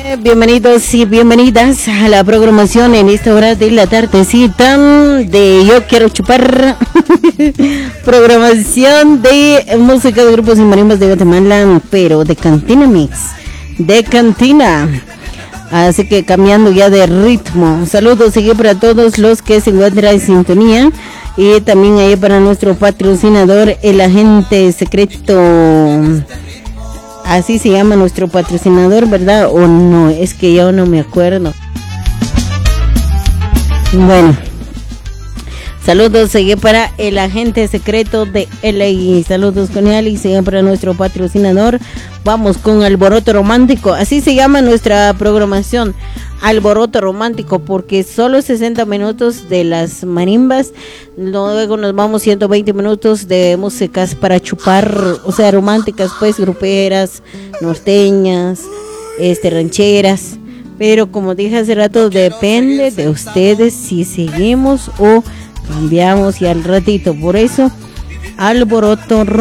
Bienvenidos y bienvenidas a la programación en esta hora de la tardecita de Yo Quiero Chupar. Programación de música de grupos y marimbas de Guatemala, pero de Cantina Mix, de Cantina. Así que cambiando ya de ritmo. Saludos y para todos los que se encuentran en sintonía. Y también ahí para nuestro patrocinador, el agente secreto. Así se llama nuestro patrocinador, ¿verdad? O no, es que yo no me acuerdo. Bueno. Saludos, sigue para el agente secreto de LA. Saludos con él y sigue para nuestro patrocinador. Vamos con Alboroto Romántico. Así se llama nuestra programación. Alboroto Romántico, porque solo 60 minutos de las marimbas. Luego nos vamos 120 minutos de músicas para chupar, o sea, románticas, pues, gruperas, norteñas, rancheras. Pero como dije hace rato, depende de ustedes si seguimos o cambiamos y al ratito. Por eso, Alboroto